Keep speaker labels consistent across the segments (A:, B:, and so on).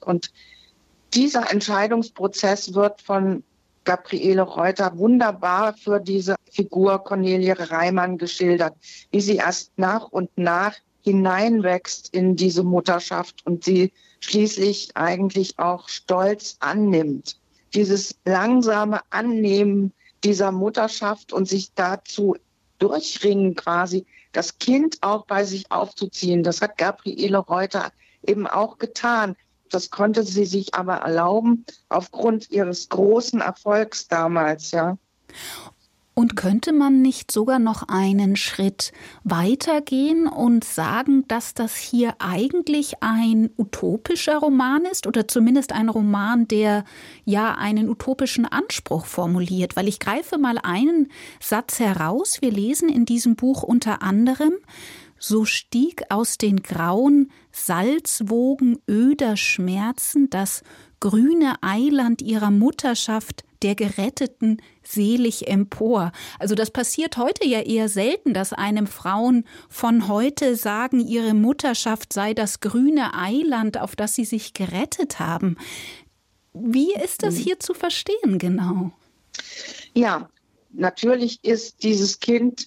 A: Und dieser Entscheidungsprozess wird von Gabriele Reuter wunderbar für diese Figur Cornelie Reimann geschildert, wie sie erst nach und nach hineinwächst in diese Mutterschaft und sie schließlich eigentlich auch stolz annimmt. Dieses langsame Annehmen dieser Mutterschaft und sich dazu durchringen quasi, das Kind auch bei sich aufzuziehen. Das hat Gabriele Reuter eben auch getan. Das konnte sie sich aber erlauben aufgrund ihres großen Erfolgs damals, ja.
B: Und könnte man nicht sogar noch einen Schritt weitergehen und sagen, dass das hier eigentlich ein utopischer Roman ist oder zumindest ein Roman, der ja einen utopischen Anspruch formuliert? Weil ich greife mal einen Satz heraus. Wir lesen in diesem Buch unter anderem: So stieg aus den grauen Salzwogen öder Schmerzen das grüne Eiland ihrer Mutterschaft der Geretteten selig empor. Also das passiert heute ja eher selten, dass einem Frauen von heute sagen, ihre Mutterschaft sei das grüne Eiland, auf das sie sich gerettet haben. Wie ist das hier zu verstehen genau?
A: Ja, natürlich ist dieses Kind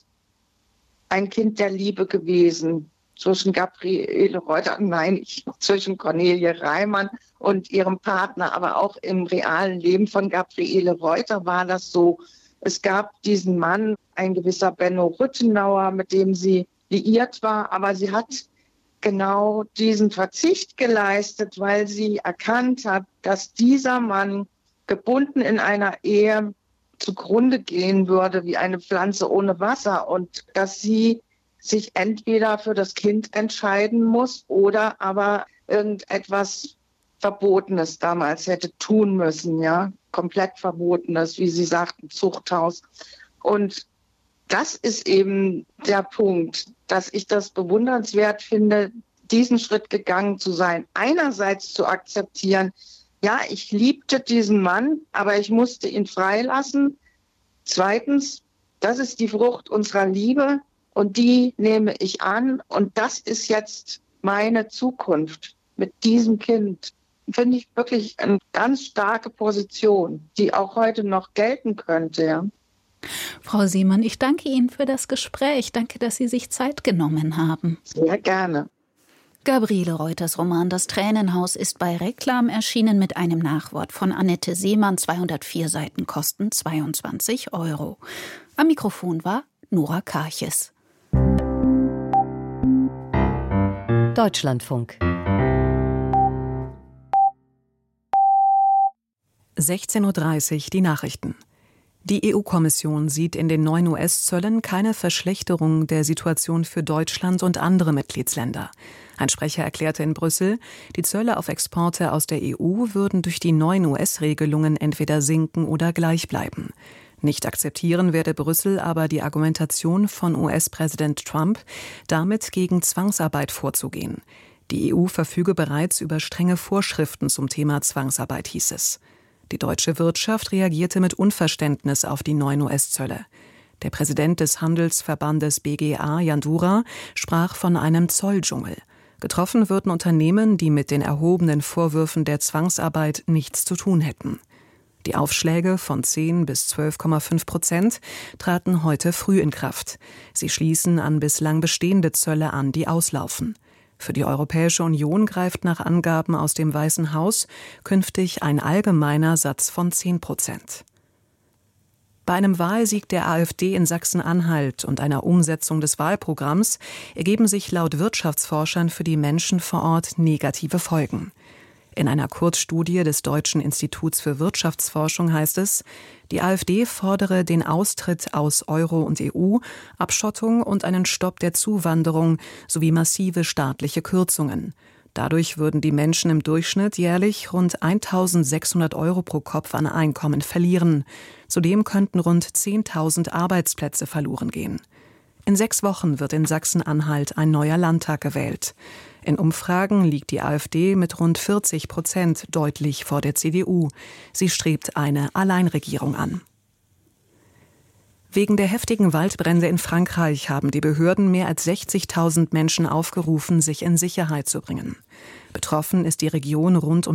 A: ein Kind der Liebe gewesen. Zwischen Gabriele Reuter, zwischen Cornelie Reimann und ihrem Partner, aber auch im realen Leben von Gabriele Reuter war das so. Es gab diesen Mann, ein gewisser Benno Rüttenauer, mit dem sie liiert war, aber sie hat genau diesen Verzicht geleistet, weil sie erkannt hat, dass dieser Mann gebunden in einer Ehe zugrunde gehen würde wie eine Pflanze ohne Wasser und dass sie sich entweder für das Kind entscheiden muss oder aber irgendetwas Verbotenes damals hätte tun müssen, ja, komplett Verbotenes, wie Sie sagten, Zuchthaus. Und das ist eben der Punkt, dass ich das bewundernswert finde, diesen Schritt gegangen zu sein. Einerseits zu akzeptieren, ja, ich liebte diesen Mann, aber ich musste ihn freilassen. Zweitens, das ist die Frucht unserer Liebe. Und die nehme ich an. Und das ist jetzt meine Zukunft mit diesem Kind. Finde ich wirklich eine ganz starke Position, die auch heute noch gelten könnte. Ja.
B: Frau Seemann, ich danke Ihnen für das Gespräch. Danke, dass Sie sich Zeit genommen haben.
A: Sehr gerne.
B: Gabriele Reuters Roman Das Tränenhaus ist bei Reklam erschienen mit einem Nachwort von Annette Seemann. 204 Seiten kosten 22 €. Am Mikrofon war Nora Karches.
C: Deutschlandfunk.
D: 16:30 Uhr die Nachrichten. Die EU-Kommission sieht in den neuen US-Zöllen keine Verschlechterung der Situation für Deutschland und andere Mitgliedsländer. Ein Sprecher erklärte in Brüssel, die Zölle auf Exporte aus der EU würden durch die neuen US-Regelungen entweder sinken oder gleich bleiben. Nicht akzeptieren werde Brüssel aber die Argumentation von US-Präsident Trump, damit gegen Zwangsarbeit vorzugehen. Die EU verfüge bereits über strenge Vorschriften zum Thema Zwangsarbeit, hieß es. Die deutsche Wirtschaft reagierte mit Unverständnis auf die neuen US-Zölle. Der Präsident des Handelsverbandes BGA, Jan Dura, sprach von einem Zolldschungel. Getroffen würden Unternehmen, die mit den erhobenen Vorwürfen der Zwangsarbeit nichts zu tun hätten. Die Aufschläge von 10 bis 12,5% traten heute früh in Kraft. Sie schließen an bislang bestehende Zölle an, die auslaufen. Für die Europäische Union greift nach Angaben aus dem Weißen Haus künftig ein allgemeiner Satz von 10%. Bei einem Wahlsieg der AfD in Sachsen-Anhalt und einer Umsetzung des Wahlprogramms ergeben sich laut Wirtschaftsforschern für die Menschen vor Ort negative Folgen. In einer Kurzstudie des Deutschen Instituts für Wirtschaftsforschung heißt es, die AfD fordere den Austritt aus Euro und EU, Abschottung und einen Stopp der Zuwanderung sowie massive staatliche Kürzungen. Dadurch würden die Menschen im Durchschnitt jährlich rund 1.600 € pro Kopf an Einkommen verlieren. Zudem könnten rund 10.000 Arbeitsplätze verloren gehen. In 6 Wochen wird in Sachsen-Anhalt ein neuer Landtag gewählt. In Umfragen liegt die AfD mit rund 40% deutlich vor der CDU. Sie strebt eine Alleinregierung an. Wegen der heftigen Waldbrände in Frankreich haben die Behörden mehr als 60.000 Menschen aufgerufen, sich in Sicherheit zu bringen. Betroffen ist die Region rund um